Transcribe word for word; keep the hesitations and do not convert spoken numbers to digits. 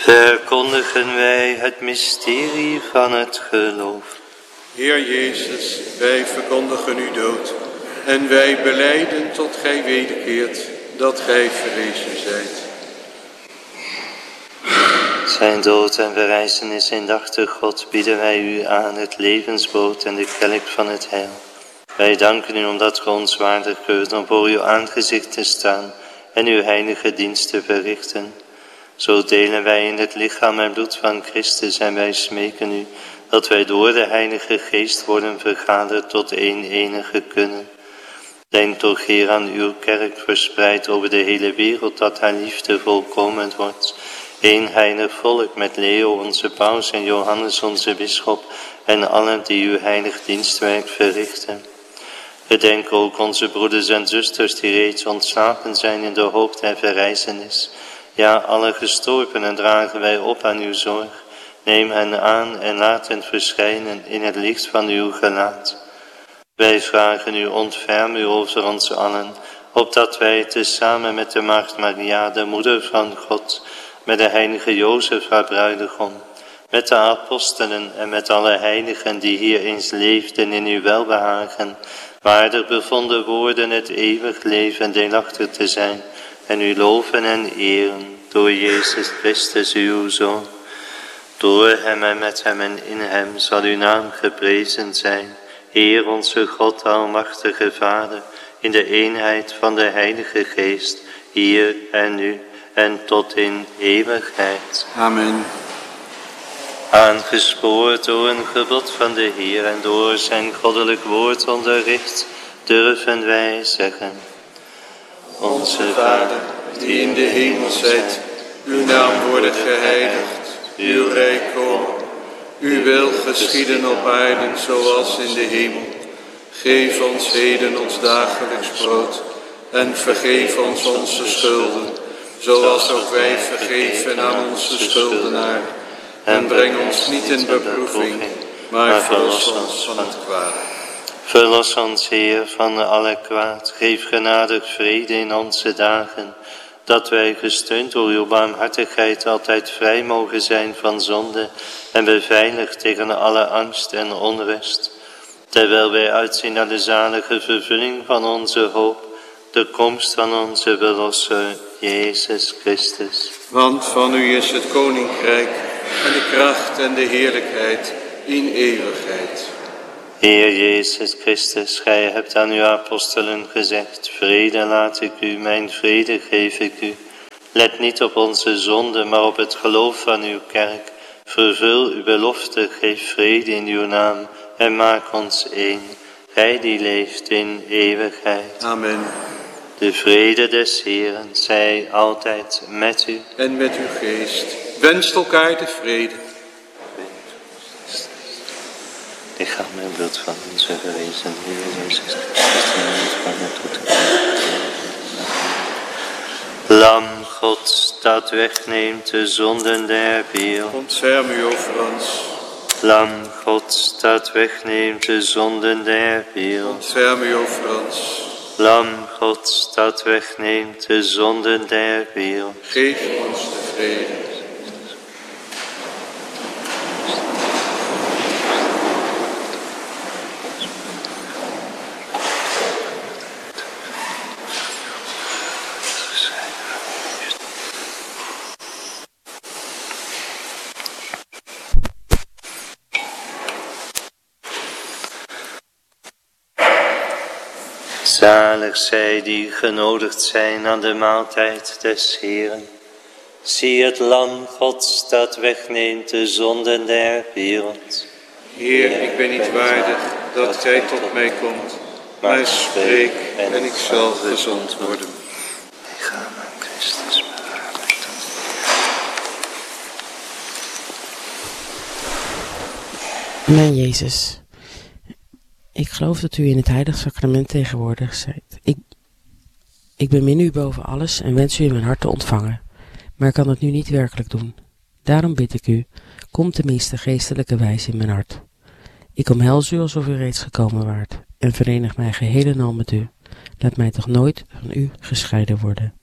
Verkondigen wij het mysterie van het geloof. Heer Jezus, wij verkondigen uw dood en wij belijden tot gij wederkeert dat gij verrezen zijt. Zijn dood en verrijzenis indachtig God bieden wij u aan het levensbrood en de kelk van het heil. Wij danken u omdat ge ons waardig keurt om voor uw aangezicht te staan en uw heilige dienst te verrichten. Zo delen wij in het lichaam en bloed van Christus en wij smeken u dat wij door de Heilige Geest worden vergaderd tot één enige kunnen. Denk toch, Heer, aan uw kerk verspreid over de hele wereld, dat haar liefde volkomen wordt. Eén heilig volk met Leo, onze paus, en Johannes, onze bisschop, en allen die uw heilig dienstwerk verrichten. Gedenk ook onze broeders en zusters die reeds ontslapen zijn in de hoop der verrijzenis. Ja, alle gestorvenen dragen wij op aan uw zorg. Neem hen aan en laat hen verschijnen in het licht van uw gelaat. Wij vragen u, ontferm u over ons allen, opdat wij tezamen met de Maagd Maria, de moeder van God, met de heilige Jozef, haar bruidegom, met de apostelen en met alle heiligen die hier eens leefden in uw welbehagen, waardig bevonden worden het eeuwig leven deelachtig te zijn, en u loven en eren door Jezus Christus, uw Zoon. Door hem en met hem en in hem zal uw naam geprezen zijn, Heer onze God, almachtige Vader, in de eenheid van de Heilige Geest, hier en nu en tot in eeuwigheid. Amen. Aangespoord door een gebod van de Heer en door zijn goddelijk woord onderricht, durven wij zeggen: Onze Vader, die in de hemel zijt, uw naam worden geheiligd, uw rijk komen. Uw wil geschieden op aarde zoals in de hemel. Geef ons heden ons dagelijks brood en vergeef ons onze schulden, zoals ook wij vergeven aan onze schuldenaren. En breng ons niet in beproeving, maar verlos ons van het kwaad. Verlos ons, Heer, van alle kwaad. Geef genadig vrede in onze dagen, dat wij gesteund door uw barmhartigheid altijd vrij mogen zijn van zonde en beveiligd tegen alle angst en onrust. Terwijl wij uitzien naar de zalige vervulling van onze hoop, de komst van onze Verlosser, Jezus Christus. Want van u is het koninkrijk en de kracht en de heerlijkheid in eeuwigheid. Heer Jezus Christus, gij hebt aan uw apostelen gezegd: vrede laat ik u, mijn vrede geef ik u. Let niet op onze zonde, maar op het geloof van uw kerk. Vervul uw belofte, geef vrede in uw naam en maak ons één. Gij die leeft in eeuwigheid. Amen. De vrede des Heeren zij altijd met u. En met uw geest. Wenst elkaar de vrede. Lichaam en bloed van onze gewezen Heer Jezus Christus, die ons van het doet. Lam Gods, dat wegneemt de zonden der wereld. Ontferm u over ons. Lam Gods, dat wegneemt de zonden der wereld. Ontferm u over ons. Lam Gods, dat wegneemt de zonden der wereld. Geef ons de vrede. Zalig zij die genodigd zijn aan de maaltijd des Heeren. Zie het lam Gods dat wegneemt de zonden der wereld. Heer, ik ben niet waardig dat gij tot mij komt, maar spreek en ik zal gezond worden. Lichaam aan Christus bewaarheid. Mijn Jezus, ik geloof dat u in het heilig sacrament tegenwoordig zijt. Ik, ik bemin u boven alles en wens u in mijn hart te ontvangen, maar ik kan het nu niet werkelijk doen. Daarom bid ik u, kom tenminste geestelijke wijze in mijn hart. Ik omhels u alsof u reeds gekomen waart en verenig mij geheel en al met u. Laat mij toch nooit van u gescheiden worden.